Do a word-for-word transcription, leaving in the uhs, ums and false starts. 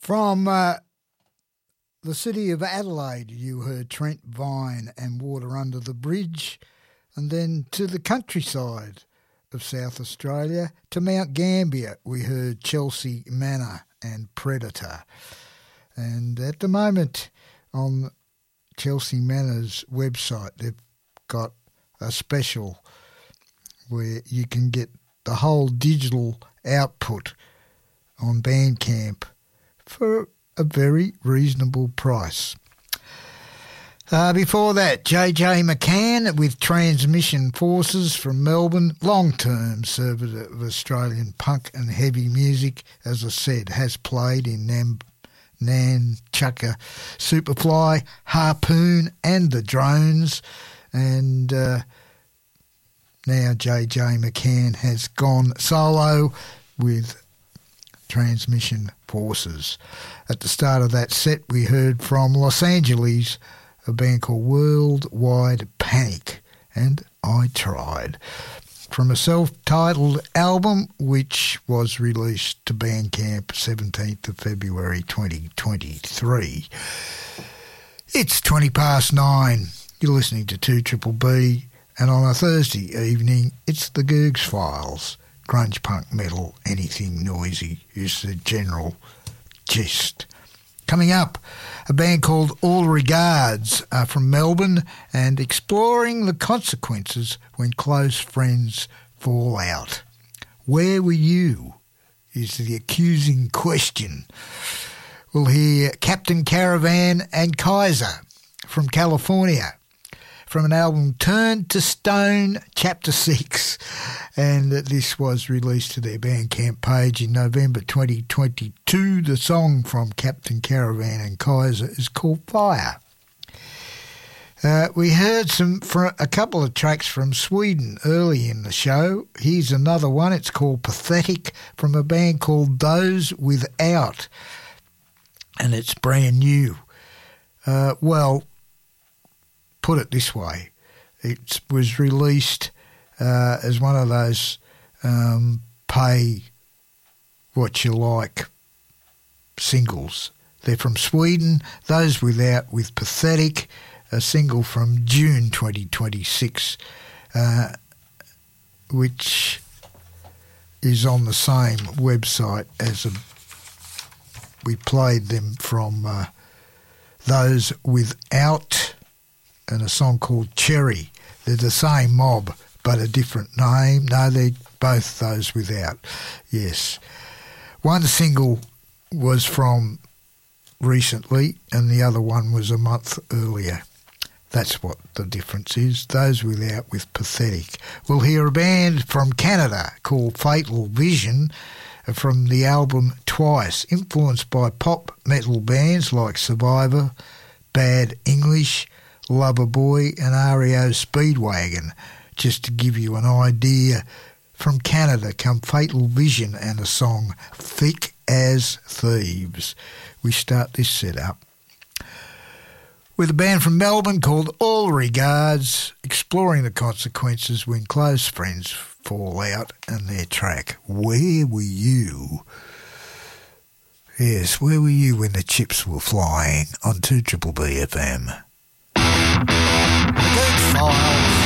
From uh, the city of Adelaide, you heard Trent Vine and Water Under the Bridge, and then to the countryside of South Australia, to Mount Gambier, we heard Chelsea Manor and Predator. And at the moment on Chelsea Manor's website, they've got a special where you can get the whole digital output on Bandcamp for a very reasonable price. Uh, before that, J J McCann with Transmission Forces from Melbourne, long-term servitor of Australian punk and heavy music, as I said, has played in Nam, Nan Chukka, Superfly, Harpoon and the Drones, and uh, now J J McCann has gone solo with Transmission Forces. At the start of that set, we heard from Los Angeles a band called Worldwide Panic and I Tried, from a self-titled album which was released to Bandcamp seventeenth of February twenty twenty-three. It's twenty past nine. You're listening to two Triple B, and on a Thursday evening, it's the Googs Files. Grunge, punk, metal, anything noisy is the general gist. Coming up, a band called All Regards are from Melbourne and exploring the consequences when close friends fall out. Where were you is the accusing question. We'll hear Captain Caravan and Kaiser from California, from an album Turn to Stone, Chapter six, and this was released to their Bandcamp page in November twenty twenty-two. The song from Captain Caravan and Kaiser is called Fire. Uh, we heard some for a couple of tracks from Sweden early in the show. Here's another one. It's called Pathetic, from a band called Those Without, and it's brand new. Uh, well, put it this way, it was released uh, as one of those um, pay what you like singles. They're from Sweden, Those Without with Pathetic, a single from June twenty twenty-six, uh, which is on the same website as a, we played them from uh, Those Without, and a song called Cherry. They're the same mob, but a different name. No, they're both Those Without. Yes. One single was from recently, and the other one was a month earlier. That's what the difference is. Those Without with Pathetic. We'll hear a band from Canada called Fatal Vision from the album Twice, influenced by pop metal bands like Survivor, Bad English, Loverboy and R E O Speedwagon. Just to give you an idea, from Canada come Fatal Vision and a song Thick as Thieves. We start this set up with a band from Melbourne called All Regards, exploring the consequences when close friends fall out, and their track Where Were You? Yes, where were you when the chips were flying on two Triple B F M? The Googs Files.